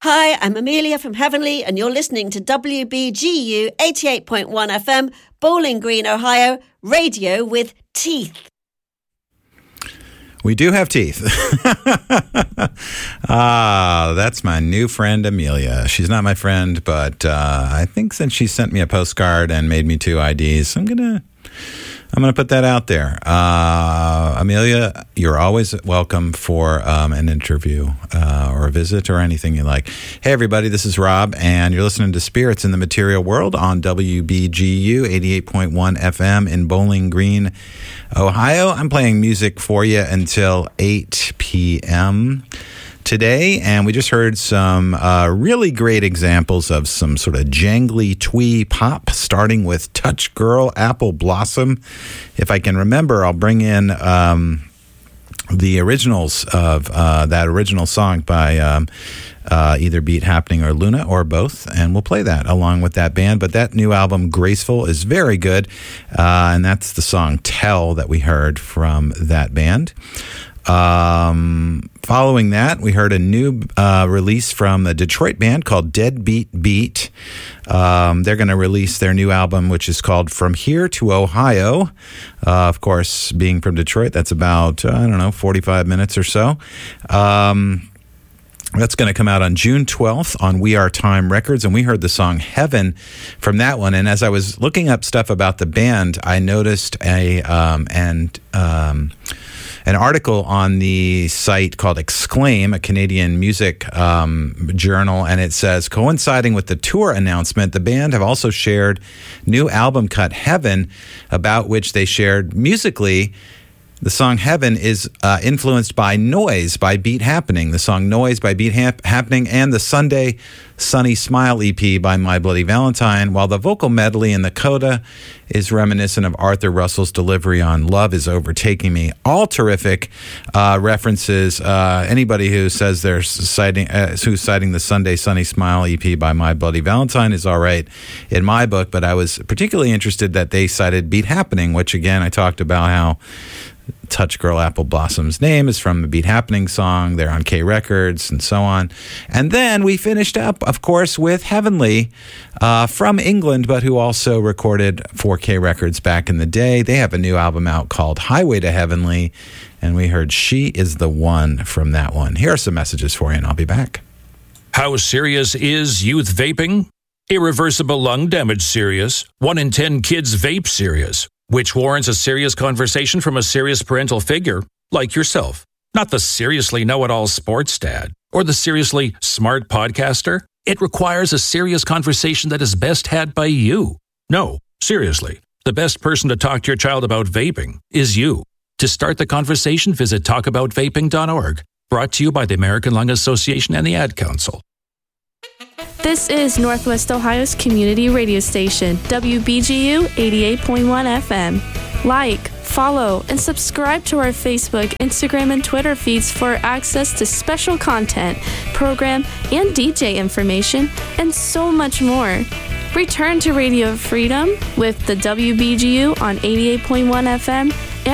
Hi, I'm Amelia from Heavenly, and you're listening to WBGU 88.1 FM, Bowling Green, Ohio, radio with teeth. We do have teeth. That's my new friend, Amelia. She's not my friend, but I think since she sent me a postcard and made me 2 IDs, I'm gonna put that out there. Amelia, you're always welcome for an interview or a visit or anything you like. Hey, everybody, this is Rob, and you're listening to Spirits in the Material World on WBGU 88.1 FM in Bowling Green, Ohio. I'm playing music for you until 8 p.m. today, and we just heard some really great examples of some sort of jangly twee pop, starting with Touch Girl Apple Blossom. If I can remember, I'll bring in the originals of that original song by either Beat Happening or Luna or both, and we'll play that along with that band. But that new album, Graceful, is very good, and that's the song Tell that we heard from that band. Following that, we heard a new release from a Detroit band called Deadbeat Beat. They're going to release their new album, which is called From Here to Ohio. Of course, being from Detroit, that's about, 45 minutes or so. That's going to come out on June 12th on We Are Time Records, and we heard the song Heaven from that one. And as I was looking up stuff about the band, I noticed an article on the site called Exclaim, a Canadian music journal, and it says, coinciding with the tour announcement, the band have also shared new album cut Heaven, about which they shared musically. The song Heaven is influenced by Noise by Beat Happening, the song Noise by Beat Happening, and the Sunday Sunny Smile EP by My Bloody Valentine, while the vocal medley in the coda is reminiscent of Arthur Russell's delivery on Love Is Overtaking Me. All terrific references. Anybody who says they're citing the Sunday Sunny Smile EP by My Bloody Valentine is all right in my book, but I was particularly interested that they cited Beat Happening, which again, I talked about how Touch Girl Apple Blossom's name is from the Beat Happening song. They're on K Records and so on. And then we finished up, of course, with Heavenly from England, but who also recorded for K Records back in the day. They have a new album out called Highway to Heavenly, and we heard She Is the One from that one. Here are some messages for you, and I'll be back. How serious is youth vaping? Irreversible lung damage serious. 1 in 10 kids vape serious. Which warrants a serious conversation from a serious parental figure, like yourself. Not the seriously know-it-all sports dad, or the seriously smart podcaster. It requires a serious conversation that is best had by you. No, seriously, the best person to talk to your child about vaping is you. To start the conversation, visit talkaboutvaping.org. Brought to you by the American Lung Association and the Ad Council. This is Northwest Ohio's community radio station, WBGU 88.1 FM. Like, follow, and subscribe to our Facebook, Instagram, and Twitter feeds for access to special content, program, and DJ information, and so much more. Return to Radio Freedom with the WBGU on 88.1 FM